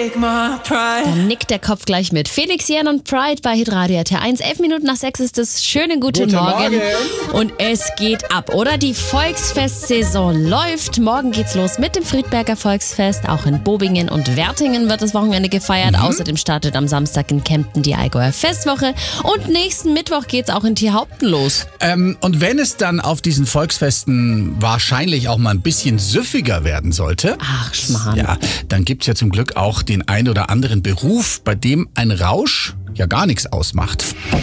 take my pride. Dann nickt der Kopf gleich mit. Felix Jähn und Pride bei Hitradio RT1. 11 Minuten nach 6 ist es. Schönen guten Morgen. Und es geht ab, oder? Die Volksfestsaison läuft. Morgen geht's los mit dem Friedberger Volksfest. Auch in Bobingen und Wertingen wird das Wochenende gefeiert. Außerdem startet am Samstag in Kempten die Allgäuer Festwoche. Und nächsten Mittwoch geht's auch in Thierhaupten los. Und wenn es dann auf diesen Volksfesten wahrscheinlich auch mal ein bisschen süffiger werden sollte, Ach, Schmarrn. ja, dann gibt's ja zum Glück auch den ein oder anderen Beruf, bei dem ein Rausch ja gar nichts ausmacht.